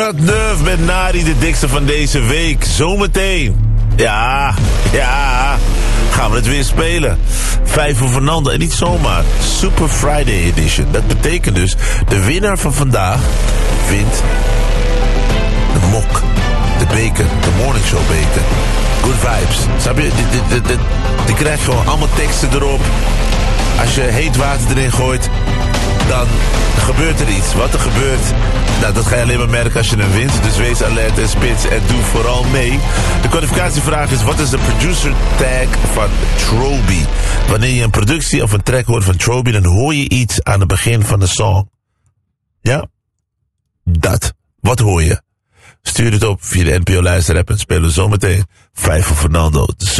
Got Nerve met Nari, de dikste van deze week. Zometeen. Ja, gaan we het weer spelen. 5 voor Fernando en niet zomaar. Super Friday Edition. Dat betekent dus, de winnaar van vandaag wint de mok, de beker, de morning show beker. Good vibes. Snap je? Die krijgt gewoon allemaal teksten erop. Als je heet water erin gooit, dan gebeurt er iets. Wat er gebeurt, nou, dat ga je alleen maar merken als je hem wint. Dus wees alert en spits en doe vooral mee. De kwalificatievraag is, wat is de producer tag van Troby? Wanneer je een productie of een track hoort van Troby, dan hoor je iets aan het begin van de song. Ja? Dat. Wat hoor je? Stuur het op via de NPO Luisterapp en spelen we zometeen 5 voor Fernando.